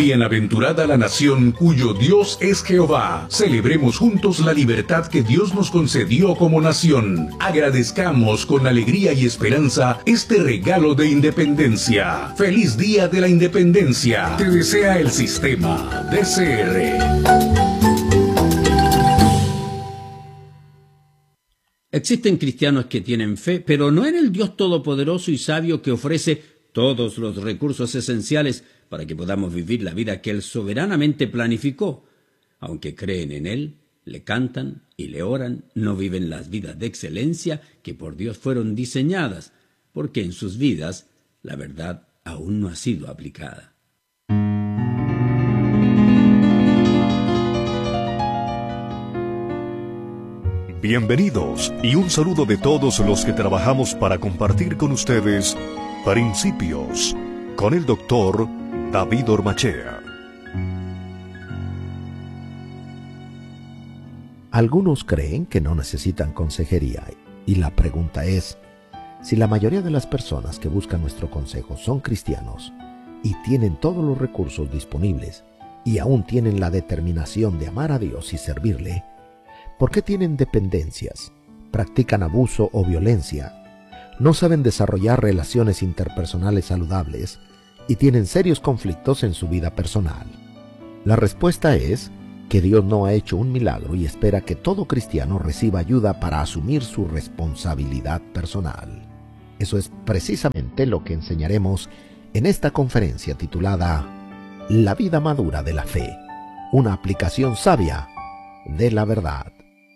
Bienaventurada la nación cuyo Dios es Jehová. Celebremos juntos la libertad que Dios nos concedió como nación. Agradezcamos con alegría y esperanza este regalo de independencia. ¡Feliz Día de la Independencia! Te desea el sistema DCR. Existen cristianos que tienen fe, pero no en el Dios todopoderoso y sabio que ofrece todos los recursos esenciales para que podamos vivir la vida que Él soberanamente planificó. Aunque creen en Él, le cantan y le oran, no viven las vidas de excelencia que por Dios fueron diseñadas, porque en sus vidas la verdad aún no ha sido aplicada. Bienvenidos y un saludo de todos los que trabajamos para compartir con ustedes Principios con el doctor David Ormachea. Algunos creen que no necesitan consejería y la pregunta es, si la mayoría de las personas que buscan nuestro consejo son cristianos y tienen todos los recursos disponibles y aún tienen la determinación de amar a Dios y servirle, ¿por qué tienen dependencias, practican abuso o violencia, no saben desarrollar relaciones interpersonales saludables y tienen serios conflictos en su vida personal? La respuesta es que Dios no ha hecho un milagro y espera que todo cristiano reciba ayuda para asumir su responsabilidad personal. Eso es precisamente lo que enseñaremos en esta conferencia titulada La vida madura de la fe, una aplicación sabia de la verdad.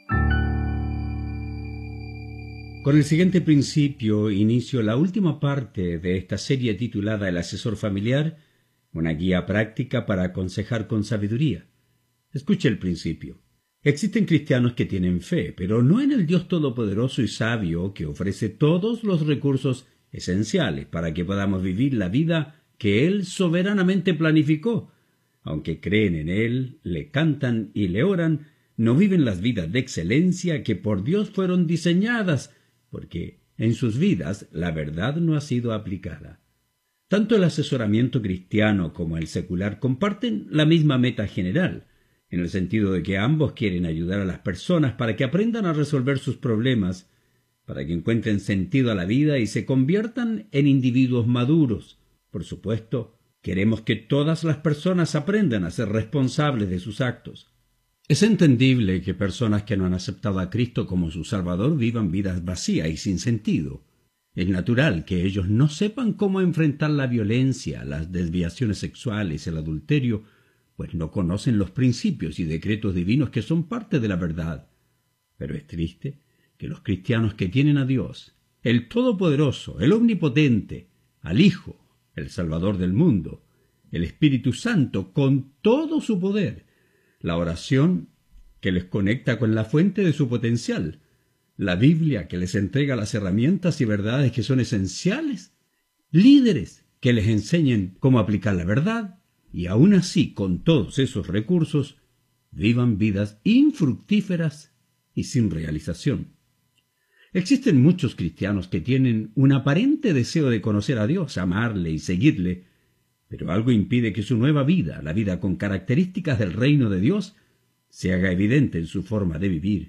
Con el siguiente principio inicio la última parte de esta serie titulada El asesor familiar, una guía práctica para aconsejar con sabiduría. Escuche el principio. Existen cristianos que tienen fe, pero no en el Dios todopoderoso y sabio que ofrece todos los recursos esenciales para que podamos vivir la vida que Él soberanamente planificó. Aunque creen en Él, le cantan y le oran, no viven las vidas de excelencia que por Dios fueron diseñadas, porque en sus vidas la verdad no ha sido aplicada. Tanto el asesoramiento cristiano como el secular comparten la misma meta general, en el sentido de que ambos quieren ayudar a las personas para que aprendan a resolver sus problemas, para que encuentren sentido a la vida y se conviertan en individuos maduros. Por supuesto, queremos que todas las personas aprendan a ser responsables de sus actos. Es entendible que personas que no han aceptado a Cristo como su Salvador vivan vidas vacías y sin sentido. Es natural que ellos no sepan cómo enfrentar la violencia, las desviaciones sexuales, el adulterio, pues no conocen los principios y decretos divinos que son parte de la verdad. Pero es triste que los cristianos que tienen a Dios, el Todopoderoso, el Omnipotente, al Hijo, el Salvador del mundo, el Espíritu Santo, con todo su poder, la oración que les conecta con la fuente de su potencial, la Biblia que les entrega las herramientas y verdades que son esenciales, líderes que les enseñen cómo aplicar la verdad, y aún así, con todos esos recursos, vivan vidas infructíferas y sin realización. Existen muchos cristianos que tienen un aparente deseo de conocer a Dios, amarle y seguirle, pero algo impide que su nueva vida, la vida con características del reino de Dios, se haga evidente en su forma de vivir.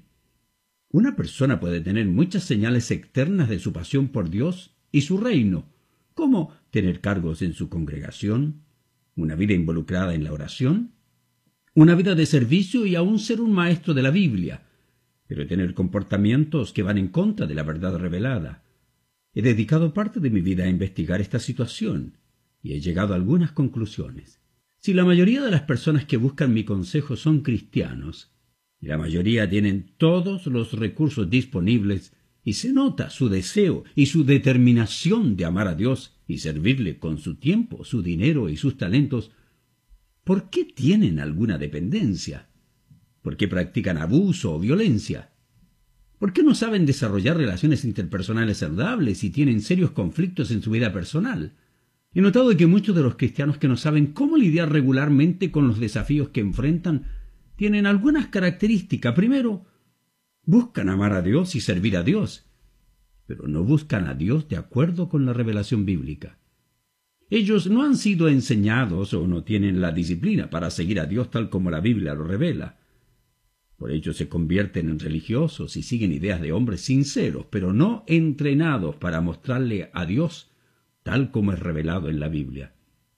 Una persona puede tener muchas señales externas de su pasión por Dios y su reino, como tener cargos en su congregación, una vida involucrada en la oración, una vida de servicio y aún ser un maestro de la Biblia, pero tener comportamientos que van en contra de la verdad revelada. He dedicado parte de mi vida a investigar esta situación y he llegado a algunas conclusiones. Si la mayoría de las personas que buscan mi consejo son cristianos, y la mayoría tienen todos los recursos disponibles, y se nota su deseo y su determinación de amar a Dios y servirle con su tiempo, su dinero y sus talentos, ¿por qué tienen alguna dependencia? ¿Por qué practican abuso o violencia? ¿Por qué no saben desarrollar relaciones interpersonales saludables y tienen serios conflictos en su vida personal? He notado que muchos de los cristianos que no saben cómo lidiar regularmente con los desafíos que enfrentan tienen algunas características. Primero, buscan amar a Dios y servir a Dios, pero no buscan a Dios de acuerdo con la revelación bíblica. Ellos no han sido enseñados o no tienen la disciplina para seguir a Dios tal como la Biblia lo revela. Por ello se convierten en religiosos y siguen ideas de hombres sinceros, pero no entrenados para mostrarle a Dios tal como es revelado en la Biblia.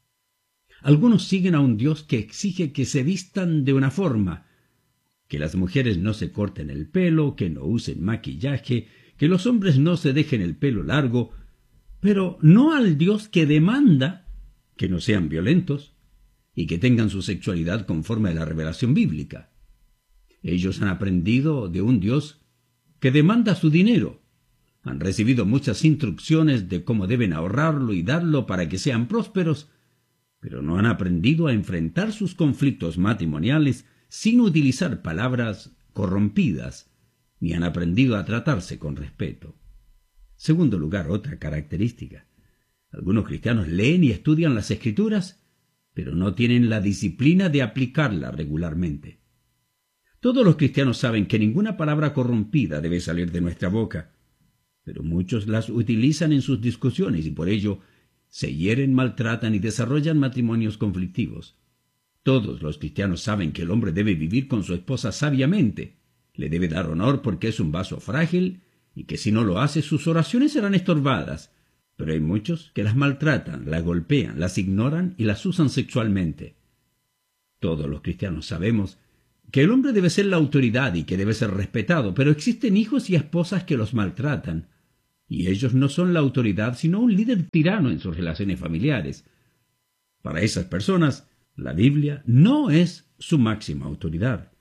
Algunos siguen a un Dios que exige que se vistan de una forma, que las mujeres no se corten el pelo, que no usen maquillaje, que los hombres no se dejen el pelo largo, pero no al Dios que demanda que no sean violentos y que tengan su sexualidad conforme a la revelación bíblica. Ellos han aprendido de un Dios que demanda su dinero. Han recibido muchas instrucciones de cómo deben ahorrarlo y darlo para que sean prósperos, pero no han aprendido a enfrentar sus conflictos matrimoniales sin utilizar palabras corrompidas, ni han aprendido a tratarse con respeto. Segundo lugar, otra característica. Algunos cristianos leen y estudian las Escrituras, pero no tienen la disciplina de aplicarla regularmente. Todos los cristianos saben que ninguna palabra corrompida debe salir de nuestra boca, pero muchos las utilizan en sus discusiones y por ello se hieren, maltratan y desarrollan matrimonios conflictivos. Todos los cristianos saben que el hombre debe vivir con su esposa sabiamente, le debe dar honor porque es un vaso frágil y que si no lo hace sus oraciones serán estorbadas, pero hay muchos que las maltratan, las golpean, las ignoran y las usan sexualmente. Todos los cristianos sabemos que el hombre debe ser la autoridad y que debe ser respetado, pero existen hijos y esposas que los maltratan, y ellos no son la autoridad sino un líder tirano en sus relaciones familiares. Para esas personas, la Biblia no es su máxima autoridad.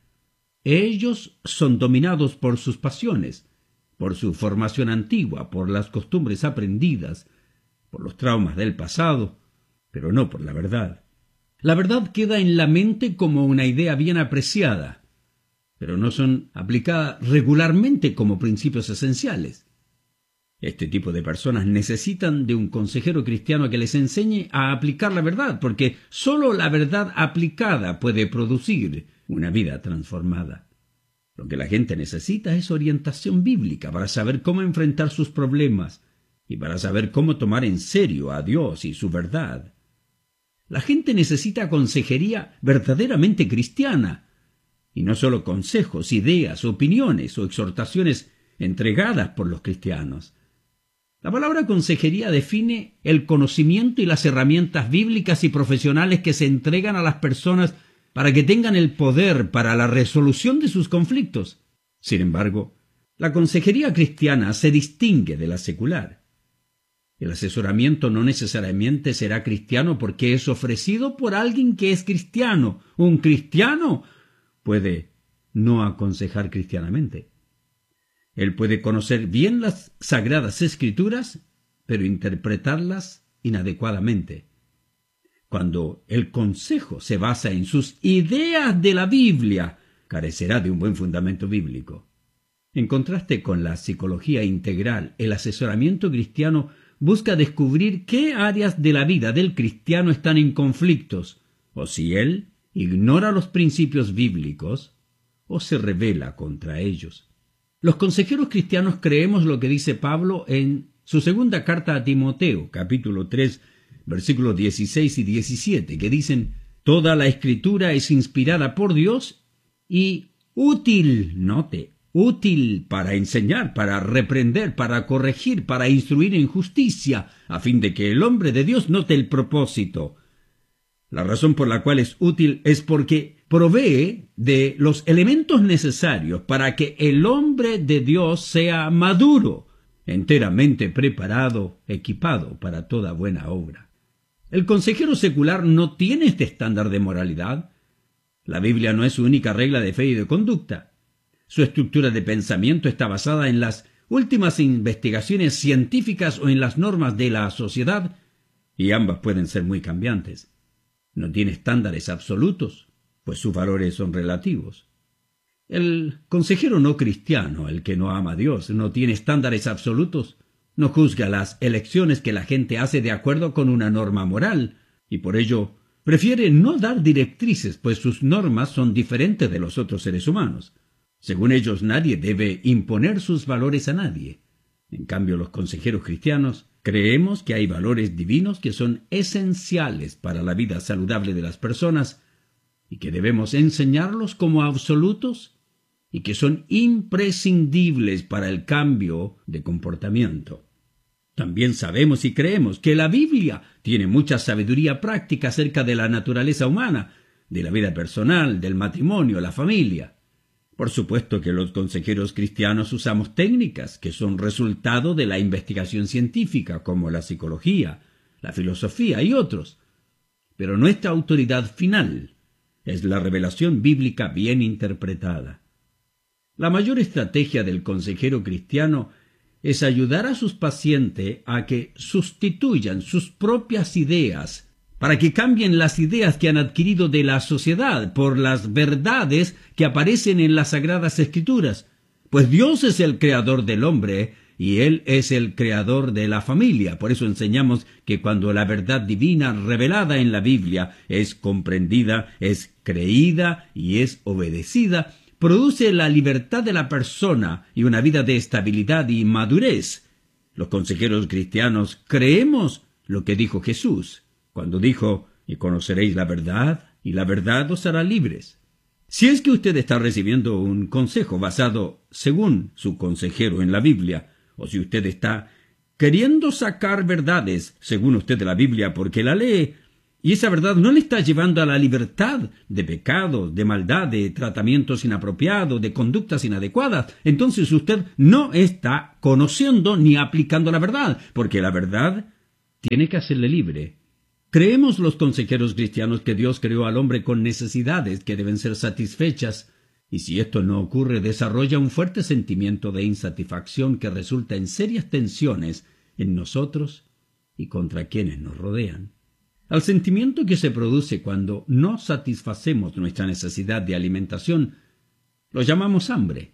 Ellos son dominados por sus pasiones, por su formación antigua, por las costumbres aprendidas, por los traumas del pasado, pero no por la verdad. La verdad queda en la mente como una idea bien apreciada, pero no son aplicadas regularmente como principios esenciales. Este tipo de personas necesitan de un consejero cristiano que les enseñe a aplicar la verdad, porque sólo la verdad aplicada puede producir una vida transformada. Lo que la gente necesita es orientación bíblica para saber cómo enfrentar sus problemas y para saber cómo tomar en serio a Dios y su verdad. La gente necesita consejería verdaderamente cristiana, y no solo consejos, ideas, opiniones o exhortaciones entregadas por los cristianos. La palabra consejería define el conocimiento y las herramientas bíblicas y profesionales que se entregan a las personas para que tengan el poder para la resolución de sus conflictos. Sin embargo, la consejería cristiana se distingue de la secular. El asesoramiento no necesariamente será cristiano porque es ofrecido por alguien que es cristiano. Un cristiano puede no aconsejar cristianamente. Él puede conocer bien las Sagradas Escrituras, pero interpretarlas inadecuadamente. Cuando el consejo se basa en sus ideas de la Biblia, carecerá de un buen fundamento bíblico. En contraste con la psicología integral, el asesoramiento cristiano busca descubrir qué áreas de la vida del cristiano están en conflictos, o si él ignora los principios bíblicos o se rebela contra ellos. Los consejeros cristianos creemos lo que dice Pablo en su segunda carta a Timoteo, capítulo 3, versículos 16 y 17, que dicen: «Toda la Escritura es inspirada por Dios y útil», note, útil para enseñar, para reprender, para corregir, para instruir en justicia, a fin de que el hombre de Dios note el propósito. La razón por la cual es útil es porque provee de los elementos necesarios para que el hombre de Dios sea maduro, enteramente preparado, equipado para toda buena obra. El consejero secular no tiene este estándar de moralidad. La Biblia no es su única regla de fe y de conducta. Su estructura de pensamiento está basada en las últimas investigaciones científicas o en las normas de la sociedad, y ambas pueden ser muy cambiantes. No tiene estándares absolutos, pues sus valores son relativos. El consejero no cristiano, el que no ama a Dios, no tiene estándares absolutos, no juzga las elecciones que la gente hace de acuerdo con una norma moral, y por ello prefiere no dar directrices, pues sus normas son diferentes de los otros seres humanos. Según ellos, nadie debe imponer sus valores a nadie. En cambio, los consejeros cristianos creemos que hay valores divinos que son esenciales para la vida saludable de las personas y que debemos enseñarlos como absolutos y que son imprescindibles para el cambio de comportamiento. También sabemos y creemos que la Biblia tiene mucha sabiduría práctica acerca de la naturaleza humana, de la vida personal, del matrimonio, la familia. Por supuesto que los consejeros cristianos usamos técnicas que son resultado de la investigación científica, como la psicología, la filosofía y otros. Pero nuestra autoridad final es la revelación bíblica bien interpretada. La mayor estrategia del consejero cristiano es ayudar a sus pacientes a que sustituyan sus propias ideas, para que cambien las ideas que han adquirido de la sociedad por las verdades que aparecen en las Sagradas Escrituras, pues Dios es el creador del hombre y Él es el creador de la familia. Por eso enseñamos que cuando la verdad divina revelada en la Biblia es comprendida, es creída y es obedecida, produce la libertad de la persona y una vida de estabilidad y madurez. Los consejeros cristianos creemos lo que dijo Jesús, cuando dijo: «Y conoceréis la verdad, y la verdad os hará libres». Si es que usted está recibiendo un consejo basado según su consejero en la Biblia, o si usted está queriendo sacar verdades según usted de la Biblia porque la lee, y esa verdad no le está llevando a la libertad de pecados, de maldad, de tratamientos inapropiados, de conductas inadecuadas, entonces usted no está conociendo ni aplicando la verdad, porque la verdad tiene que hacerle libre. Creemos los consejeros cristianos que Dios creó al hombre con necesidades que deben ser satisfechas, y si esto no ocurre, desarrolla un fuerte sentimiento de insatisfacción que resulta en serias tensiones en nosotros y contra quienes nos rodean. Al sentimiento que se produce cuando no satisfacemos nuestra necesidad de alimentación, lo llamamos hambre,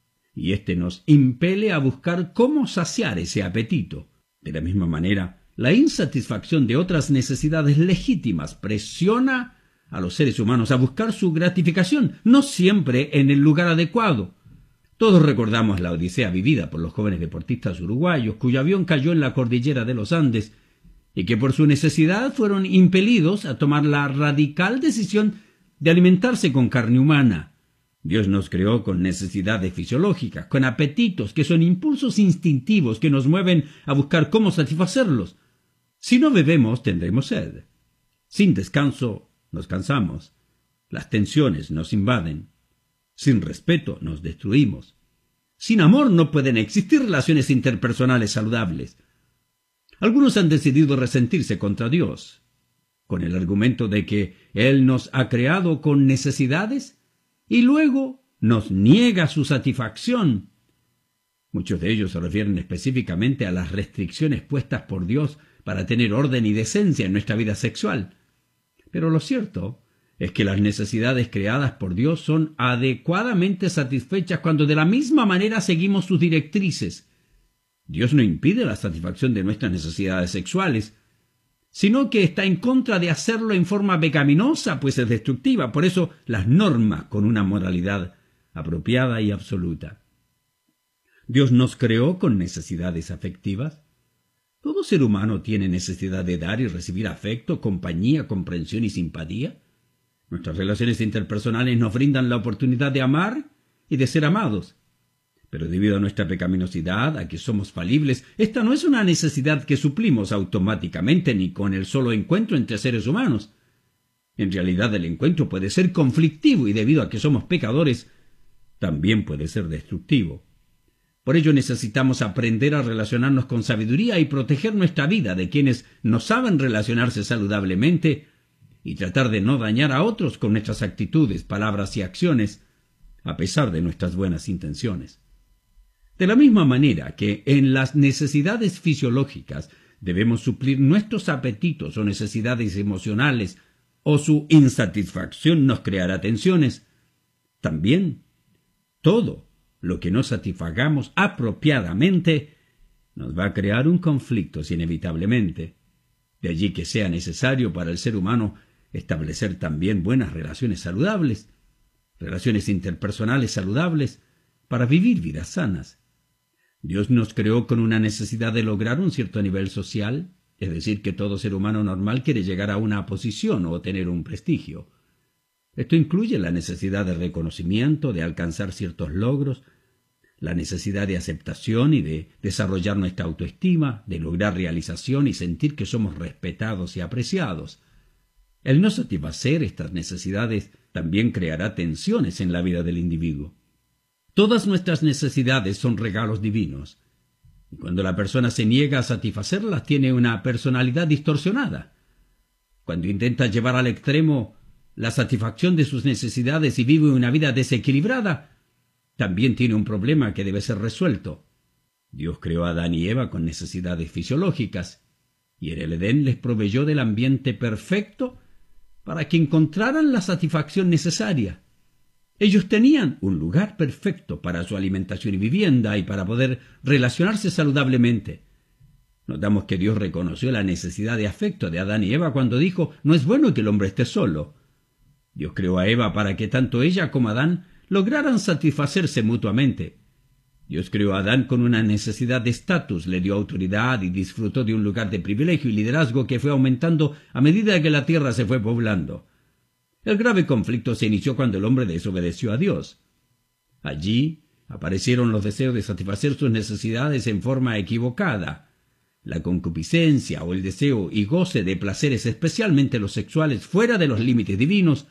y éste nos impele a buscar cómo saciar ese apetito. De la misma manera, la insatisfacción de otras necesidades legítimas presiona a los seres humanos a buscar su gratificación, no siempre en el lugar adecuado. Todos recordamos la odisea vivida por los jóvenes deportistas uruguayos, cuyo avión cayó en la cordillera de los Andes, y que por su necesidad fueron impelidos a tomar la radical decisión de alimentarse con carne humana. Dios nos creó con necesidades fisiológicas, con apetitos que son impulsos instintivos que nos mueven a buscar cómo satisfacerlos. Si no bebemos, tendremos sed. Sin descanso, nos cansamos. Las tensiones nos invaden. Sin respeto, nos destruimos. Sin amor no pueden existir relaciones interpersonales saludables. Algunos han decidido resentirse contra Dios, con el argumento de que Él nos ha creado con necesidades y luego nos niega su satisfacción. Muchos de ellos se refieren específicamente a las restricciones puestas por Dios para tener orden y decencia en nuestra vida sexual. Pero lo cierto es que las necesidades creadas por Dios son adecuadamente satisfechas cuando de la misma manera seguimos sus directrices. Dios no impide la satisfacción de nuestras necesidades sexuales, sino que está en contra de hacerlo en forma pecaminosa, pues es destructiva. Por eso las norma con una moralidad apropiada y absoluta. Dios nos creó con necesidades afectivas. Todo ser humano tiene necesidad de dar y recibir afecto, compañía, comprensión y simpatía. Nuestras relaciones interpersonales nos brindan la oportunidad de amar y de ser amados. Pero debido a nuestra pecaminosidad, a que somos falibles, esta no es una necesidad que suplimos automáticamente ni con el solo encuentro entre seres humanos. En realidad el encuentro puede ser conflictivo y debido a que somos pecadores, también puede ser destructivo. Por ello necesitamos aprender a relacionarnos con sabiduría y proteger nuestra vida de quienes no saben relacionarse saludablemente y tratar de no dañar a otros con nuestras actitudes, palabras y acciones, a pesar de nuestras buenas intenciones. De la misma manera que en las necesidades fisiológicas debemos suplir nuestros apetitos o necesidades emocionales, o su insatisfacción nos creará tensiones, también todo lo que no satisfagamos apropiadamente nos va a crear un conflicto inevitablemente. De allí que sea necesario para el ser humano establecer también buenas relaciones saludables, relaciones interpersonales saludables, para vivir vidas sanas. Dios nos creó con una necesidad de lograr un cierto nivel social, es decir, que todo ser humano normal quiere llegar a una posición o tener un prestigio. Esto incluye la necesidad de reconocimiento, de alcanzar ciertos logros, la necesidad de aceptación y de desarrollar nuestra autoestima, de lograr realización y sentir que somos respetados y apreciados. El no satisfacer estas necesidades también creará tensiones en la vida del individuo. Todas nuestras necesidades son regalos divinos, y cuando la persona se niega a satisfacerlas tiene una personalidad distorsionada. Cuando intenta llevar al extremo la satisfacción de sus necesidades y vive una vida desequilibrada, también tiene un problema que debe ser resuelto. Dios creó a Adán y Eva con necesidades fisiológicas, y en el Edén les proveyó del ambiente perfecto para que encontraran la satisfacción necesaria. Ellos tenían un lugar perfecto para su alimentación y vivienda y para poder relacionarse saludablemente. Notamos que Dios reconoció la necesidad de afecto de Adán y Eva cuando dijo: «No es bueno que el hombre esté solo». Dios creó a Eva para que tanto ella como Adán lograran satisfacerse mutuamente. Dios creó a Adán con una necesidad de estatus, le dio autoridad y disfrutó de un lugar de privilegio y liderazgo que fue aumentando a medida que la tierra se fue poblando. El grave conflicto se inició cuando el hombre desobedeció a Dios. Allí aparecieron los deseos de satisfacer sus necesidades en forma equivocada. La concupiscencia o el deseo y goce de placeres, especialmente los sexuales, fuera de los límites divinos,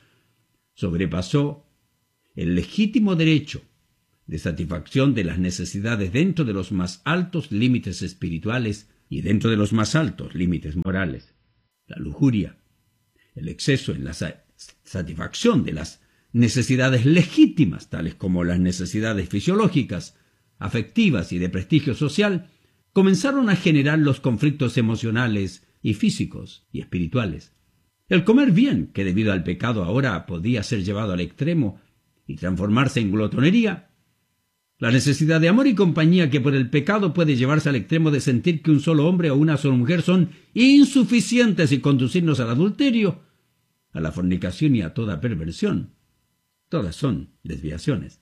sobrepasó el legítimo derecho de satisfacción de las necesidades dentro de los más altos límites espirituales y dentro de los más altos límites morales. La lujuria, el exceso en la satisfacción de las necesidades legítimas, tales como las necesidades fisiológicas, afectivas y de prestigio social, comenzaron a generar los conflictos emocionales y físicos y espirituales. El comer bien, que debido al pecado ahora podía ser llevado al extremo y transformarse en glotonería. La necesidad de amor y compañía, que por el pecado puede llevarse al extremo de sentir que un solo hombre o una sola mujer son insuficientes y conducirnos al adulterio, a la fornicación y a toda perversión. Todas son desviaciones.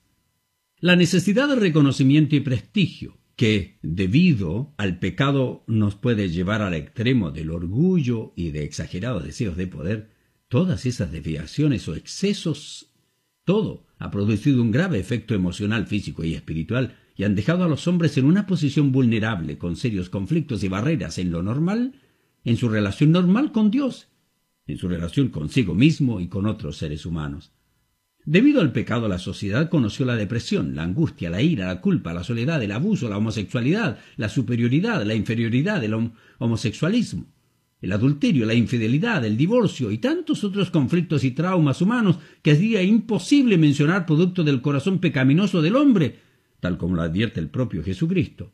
La necesidad de reconocimiento y prestigio, que debido al pecado nos puede llevar al extremo del orgullo y de exagerados deseos de poder, todas esas desviaciones o excesos, todo ha producido un grave efecto emocional, físico y espiritual y han dejado a los hombres en una posición vulnerable, con serios conflictos y barreras en lo normal, en su relación normal con Dios, en su relación consigo mismo y con otros seres humanos. Debido al pecado, la sociedad conoció la depresión, la angustia, la ira, la culpa, la soledad, el abuso, la homosexualidad, la superioridad, la inferioridad, el homosexualismo, el adulterio, la infidelidad, el divorcio y tantos otros conflictos y traumas humanos que sería imposible mencionar producto del corazón pecaminoso del hombre, tal como lo advierte el propio Jesucristo.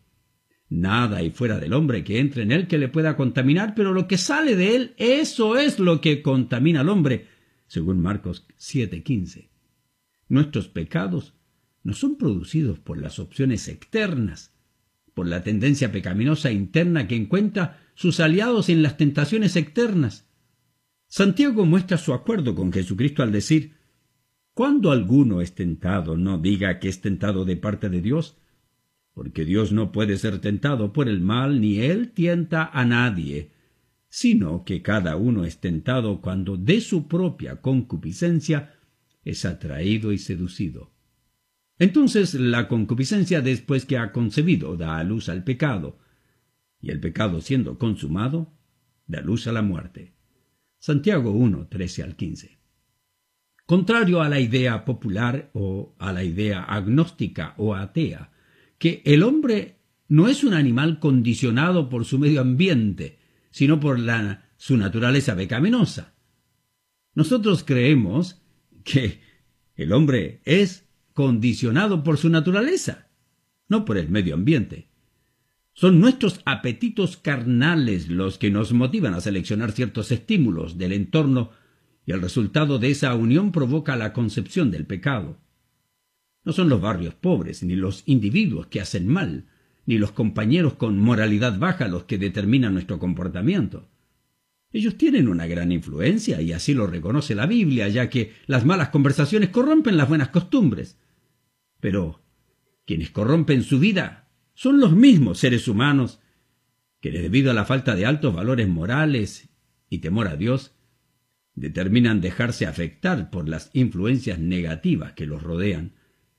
Nada hay fuera del hombre que entre en él que le pueda contaminar, pero lo que sale de él, eso es lo que contamina al hombre, según Marcos 7:15. Nuestros pecados no son producidos por las opciones externas, por la tendencia pecaminosa interna que encuentra sus aliados en las tentaciones externas. Santiago muestra su acuerdo con Jesucristo al decir: «Cuando alguno es tentado, no diga que es tentado de parte de Dios, porque Dios no puede ser tentado por el mal, ni Él tienta a nadie, sino que cada uno es tentado cuando de su propia concupiscencia es atraído y seducido». Entonces la concupiscencia, después que ha concebido, da a luz al pecado, y el pecado, siendo consumado, da luz a la muerte. Santiago 1:13-15. Contrario a la idea popular o a la idea agnóstica o atea, que el hombre no es un animal condicionado por su medio ambiente, sino por su naturaleza pecaminosa. Nosotros creemos que el hombre es condicionado por su naturaleza, no por el medio ambiente. Son nuestros apetitos carnales los que nos motivan a seleccionar ciertos estímulos del entorno, y el resultado de esa unión provoca la concepción del pecado. No son los barrios pobres, ni los individuos que hacen mal, ni los compañeros con moralidad baja los que determinan nuestro comportamiento. Ellos tienen una gran influencia, y así lo reconoce la Biblia, ya que las malas conversaciones corrompen las buenas costumbres. Pero quienes corrompen su vida son los mismos seres humanos que, debido a la falta de altos valores morales y temor a Dios, determinan dejarse afectar por las influencias negativas que los rodean.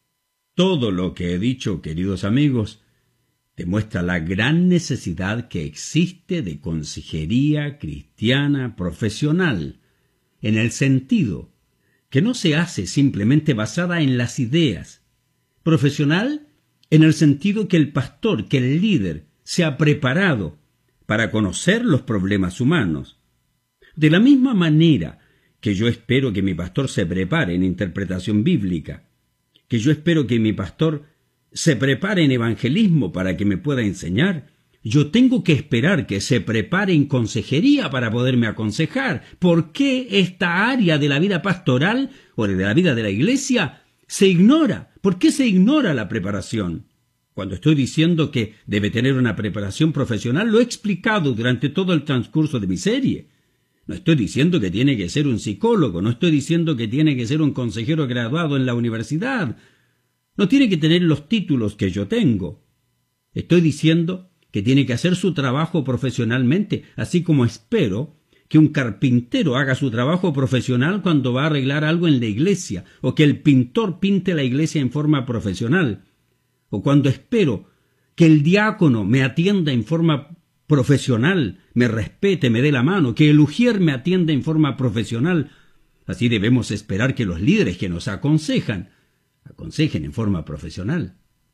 Todo lo que he dicho, queridos amigos, demuestra la gran necesidad que existe de consejería cristiana profesional, en el sentido que no se hace simplemente basada en las ideas. Profesional en el sentido que el pastor, que el líder, se ha preparado para conocer los problemas humanos. De la misma manera que yo espero que mi pastor se prepare en interpretación bíblica, que yo espero que mi pastor se prepare en evangelismo para que me pueda enseñar, yo tengo que esperar que se prepare en consejería para poderme aconsejar. ¿Por qué esta área de la vida pastoral o de la vida de la iglesia se ignora? ¿Por qué se ignora la preparación? Cuando estoy diciendo que debe tener una preparación profesional, lo he explicado durante todo el transcurso de mi serie. No estoy diciendo que tiene que ser un psicólogo, no estoy diciendo que tiene que ser un consejero graduado en la universidad, no tiene que tener los títulos que yo tengo. Estoy diciendo que tiene que hacer su trabajo profesionalmente, así como espero que un carpintero haga su trabajo profesional cuando va a arreglar algo en la iglesia, o que el pintor pinte la iglesia en forma profesional, o cuando espero que el diácono me atienda en forma profesional, me respete, me dé la mano, que el ujier me atienda en forma profesional. Así debemos esperar que los líderes que nos aconsejen en forma profesional.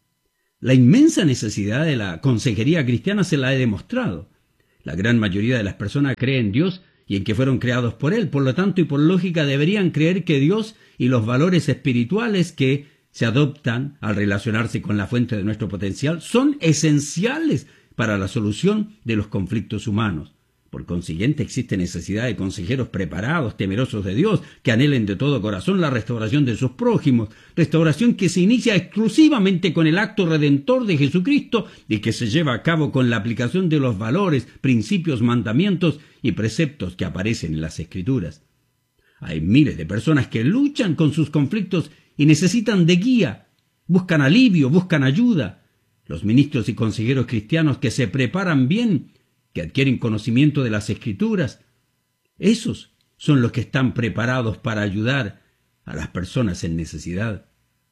La inmensa necesidad de la consejería cristiana se la he demostrado. La gran mayoría de las personas creen en Dios y en que fueron creados por Él. Por lo tanto y por lógica deberían creer que Dios y los valores espirituales que se adoptan al relacionarse con la fuente de nuestro potencial son esenciales para la solución de los conflictos humanos. Por consiguiente, existe necesidad de consejeros preparados, temerosos de Dios, que anhelen de todo corazón la restauración de sus prójimos, restauración que se inicia exclusivamente con el acto redentor de Jesucristo y que se lleva a cabo con la aplicación de los valores, principios, mandamientos y preceptos que aparecen en las Escrituras. Hay miles de personas que luchan con sus conflictos y necesitan de guía, buscan alivio, buscan ayuda. Los ministros y consejeros cristianos que se preparan bien, que adquieren conocimiento de las Escrituras, esos son los que están preparados para ayudar a las personas en necesidad.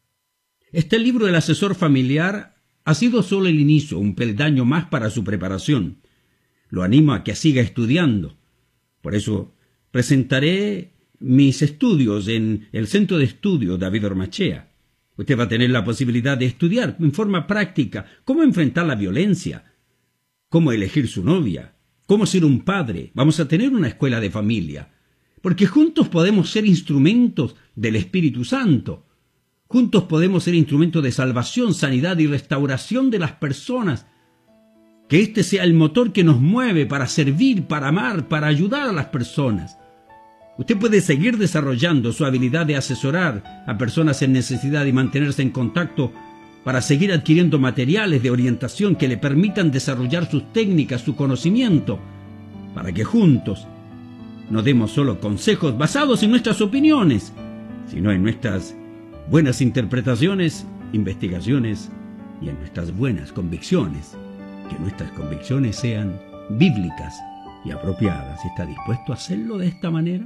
Este libro del asesor familiar ha sido solo el inicio, un peldaño más para su preparación. Lo animo a que siga estudiando. Por eso presentaré mis estudios en el Centro de Estudio David Ormachea. Usted va a tener la posibilidad de estudiar en forma práctica cómo enfrentar la violencia, cómo elegir su novia, cómo ser un padre. Vamos a tener una escuela de familia, porque juntos podemos ser instrumentos del Espíritu Santo. Juntos podemos ser instrumentos de salvación, sanidad y restauración de las personas. Que este sea el motor que nos mueve para servir, para amar, para ayudar a las personas. Usted puede seguir desarrollando su habilidad de asesorar a personas en necesidad y mantenerse en contacto para seguir adquiriendo materiales de orientación que le permitan desarrollar sus técnicas, su conocimiento, para que juntos no demos solo consejos basados en nuestras opiniones, sino en nuestras buenas interpretaciones, investigaciones y en nuestras buenas convicciones, que nuestras convicciones sean bíblicas y apropiadas. ¿Está dispuesto a hacerlo de esta manera?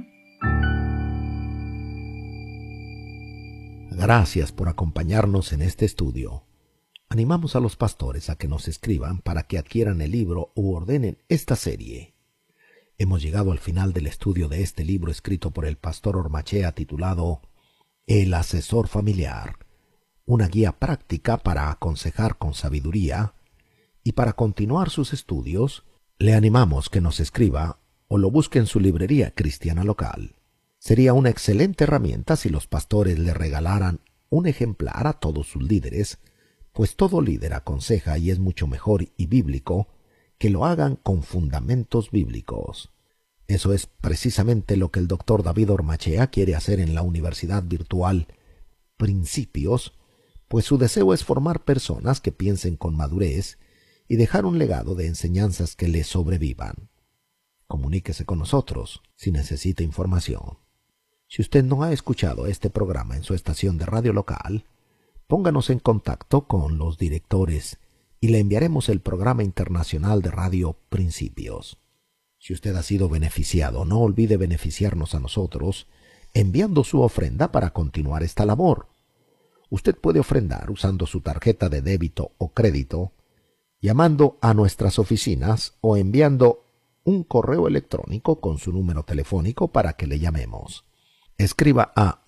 Gracias por acompañarnos en este estudio. Animamos a los pastores a que nos escriban para que adquieran el libro u ordenen esta serie. Hemos llegado al final del estudio de este libro escrito por el pastor Ormachea titulado El asesor familiar, una guía práctica para aconsejar con sabiduría, y para continuar sus estudios, le animamos que nos escriba o lo busque en su librería cristiana local. Sería una excelente herramienta si los pastores le regalaran un ejemplar a todos sus líderes, pues todo líder aconseja y es mucho mejor y bíblico que lo hagan con fundamentos bíblicos. Eso es precisamente lo que el doctor David Ormachea quiere hacer en la Universidad Virtual Principios, pues su deseo es formar personas que piensen con madurez y dejar un legado de enseñanzas que les sobrevivan. Comuníquese con nosotros si necesita información. Si usted no ha escuchado este programa en su estación de radio local, pónganos en contacto con los directores y le enviaremos el programa internacional de radio Principios. Si usted ha sido beneficiado, no olvide beneficiarnos a nosotros enviando su ofrenda para continuar esta labor. Usted puede ofrendar usando su tarjeta de débito o crédito, llamando a nuestras oficinas o enviando un correo electrónico con su número telefónico para que le llamemos. Escriba a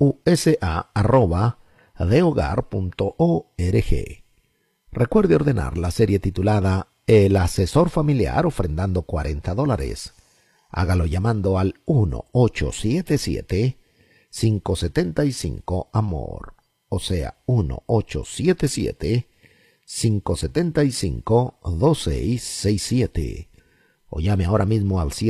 usa@dehogar.org. Recuerde ordenar la serie titulada El Asesor Familiar ofrendando $40. Hágalo llamando al 1-877-575-AMOR, o sea, 1-877-575-2667. O llame ahora mismo al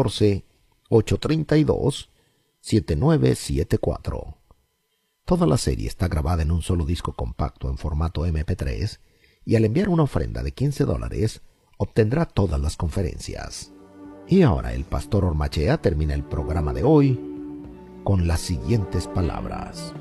714-832-7974. Toda la serie está grabada en un solo disco compacto en formato MP3 y al enviar una ofrenda de $15 obtendrá todas las conferencias. Y ahora el pastor Ormachea termina el programa de hoy con las siguientes palabras.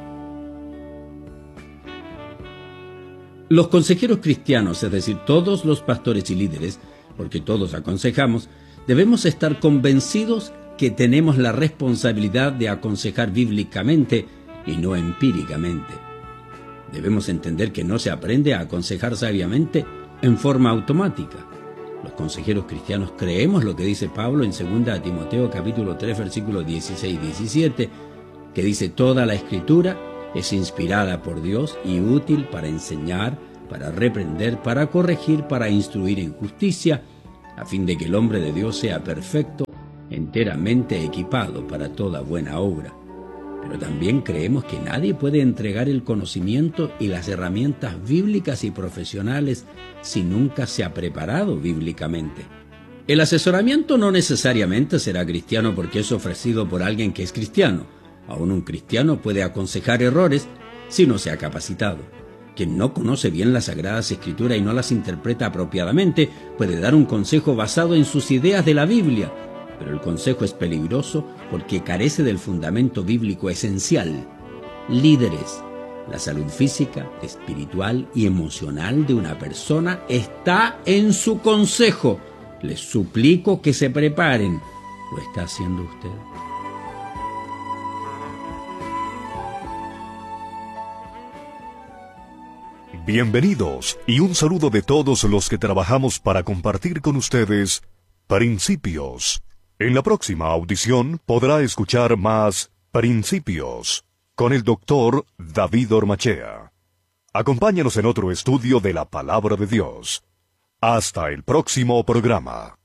Los consejeros cristianos, es decir, todos los pastores y líderes, porque todos aconsejamos, debemos estar convencidos que tenemos la responsabilidad de aconsejar bíblicamente y no empíricamente. Debemos entender que no se aprende a aconsejar sabiamente en forma automática. Los consejeros cristianos creemos lo que dice Pablo en 2 Timoteo capítulo 3 versículos 16 y 17, que dice: toda la Escritura es inspirada por Dios y útil para enseñar, para reprender, para corregir, para instruir en justicia, a fin de que el hombre de Dios sea perfecto, enteramente equipado para toda buena obra. Pero también creemos que nadie puede entregar el conocimiento y las herramientas bíblicas y profesionales si nunca se ha preparado bíblicamente. El asesoramiento no necesariamente será cristiano porque es ofrecido por alguien que es cristiano. Aún un cristiano puede aconsejar errores si no se ha capacitado. Quien no conoce bien las Sagradas Escrituras y no las interpreta apropiadamente puede dar un consejo basado en sus ideas de la Biblia, pero el consejo es peligroso porque carece del fundamento bíblico esencial. Líderes, la salud física, espiritual y emocional de una persona está en su consejo. Les suplico que se preparen. ¿Lo está haciendo usted? Bienvenidos y un saludo de todos los que trabajamos para compartir con ustedes Principios. En la próxima audición podrá escuchar más Principios con el doctor David Ormachea. Acompáñanos en otro estudio de la Palabra de Dios. Hasta el próximo programa.